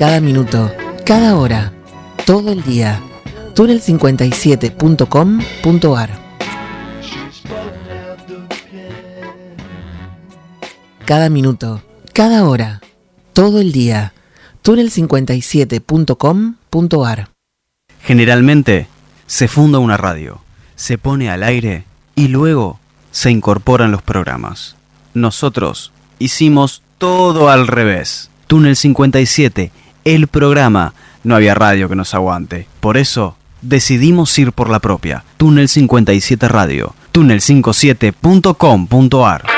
Cada minuto, cada hora, todo el día. Túnel57.com.ar. Cada minuto, cada hora, todo el día. Túnel57.com.ar. Generalmente se funda una radio, se pone al aire y luego se incorporan los programas. Nosotros hicimos todo al revés. Túnel 57, el programa. No había radio que nos aguante. Por eso decidimos ir por la propia. Túnel 57 Radio. Túnel57.com.ar.